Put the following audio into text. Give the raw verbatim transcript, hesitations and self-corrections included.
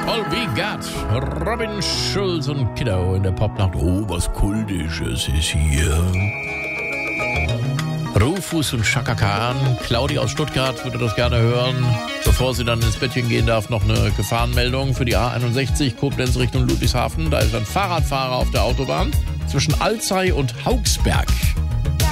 All We Got, Robin Schulz und Kiddo in der Popnacht. Oh, was Kultisches ist hier. Rufus und Chaka Khan. Claudia aus Stuttgart würde das gerne hören. Bevor sie dann ins Bettchen gehen darf, noch eine Gefahrenmeldung für die A einundsechzig, Koblenz Richtung Ludwigshafen. Da ist ein Fahrradfahrer auf der Autobahn zwischen Alzey und Haugsberg.